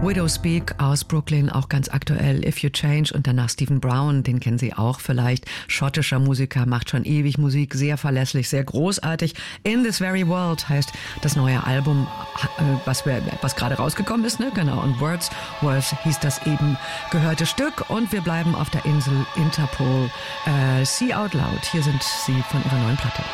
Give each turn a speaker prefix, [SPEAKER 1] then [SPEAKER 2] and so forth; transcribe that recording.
[SPEAKER 1] Widow Speak aus Brooklyn, auch ganz aktuell. If You Change und danach Stephen Brown, den kennen Sie auch vielleicht. Schottischer Musiker, macht schon ewig Musik, sehr verlässlich, sehr großartig. In This Very World heißt das neue Album, was gerade rausgekommen ist, ne? Genau. Und Wordsworth hieß das eben gehörte Stück. Und wir bleiben auf der Insel Interpol. See Out Loud. Hier sind sie von ihrer neuen Platte.